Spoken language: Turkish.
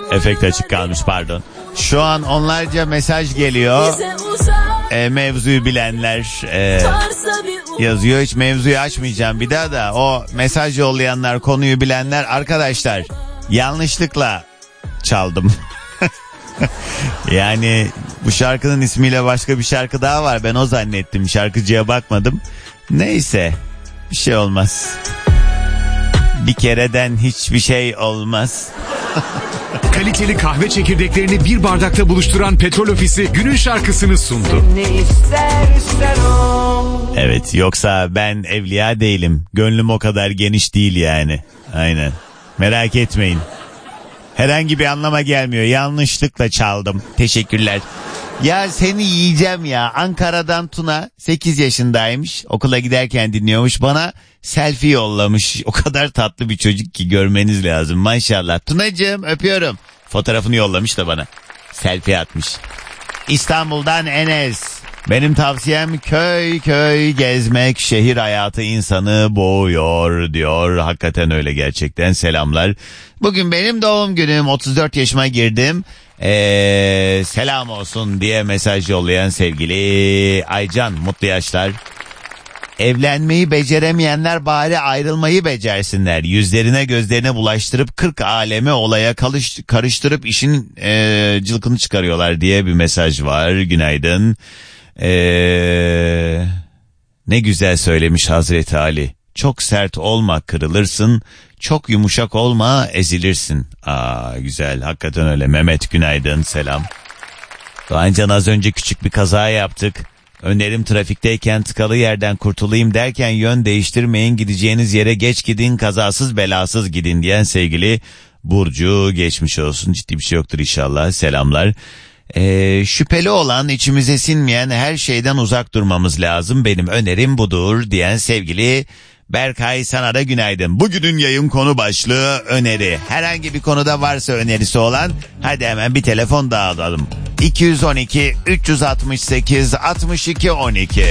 Efekt açık kalmış, pardon. Şu an onlarca mesaj geliyor. Mevzuyu bilenler yazıyor. Hiç mevzuyu açmayacağım bir daha da. O mesaj yollayanlar, konuyu bilenler, arkadaşlar yanlışlıkla çaldım. Yani bu şarkının ismiyle başka bir şarkı daha var. Ben o zannettim. Şarkıcıya bakmadım. Neyse, bir şey olmaz. Bir kereden hiçbir şey olmaz. Kaliteli kahve çekirdeklerini bir bardakta buluşturan Petrol Ofisi günün şarkısını sundu. Evet, yoksa ben evliya değilim. Gönlüm o kadar geniş değil yani. Aynen. Merak etmeyin. Herhangi bir anlama gelmiyor. Yanlışlıkla çaldım. Teşekkürler. Ya seni yiyeceğim ya. Ankara'dan Tuna 8 yaşındaymış. Okula giderken dinliyormuş. Bana selfie yollamış. O kadar tatlı bir çocuk ki görmeniz lazım. Maşallah. Tunacığım öpüyorum. Fotoğrafını yollamış da bana. Selfie atmış. İstanbul'dan Enes. Benim tavsiyem köy köy gezmek, şehir hayatı insanı boğuyor diyor. Hakikaten öyle gerçekten, selamlar. Bugün benim doğum günüm, 34 yaşıma girdim. Selam olsun diye mesaj yollayan sevgili Aycan, mutlu yaşlar. Evlenmeyi beceremeyenler bari ayrılmayı becersinler. Yüzlerine gözlerine bulaştırıp 40 alemi olaya karıştırıp işin cılkını çıkarıyorlar diye bir mesaj var. Günaydın. Ne güzel söylemiş Hazreti Ali. Çok sert olma, kırılırsın. Çok yumuşak olma, ezilirsin. Güzel, hakikaten öyle. Mehmet günaydın, selam. Doğancan, az önce küçük bir kaza yaptık. Önerim, trafikteyken tıkalı yerden kurtulayım derken yön değiştirmeyin, gideceğiniz yere geç gidin, kazasız belasız gidin diyen sevgili Burcu, geçmiş olsun, ciddi bir şey yoktur inşallah, selamlar. Şüpheli olan, içimize sinmeyen her şeyden uzak durmamız lazım, benim önerim budur diyen sevgili Berkay, sana da günaydın. Bugünün yayın konu başlığı öneri. Herhangi bir konuda varsa önerisi olan, hadi hemen bir telefon daha alalım. 212 368 62 12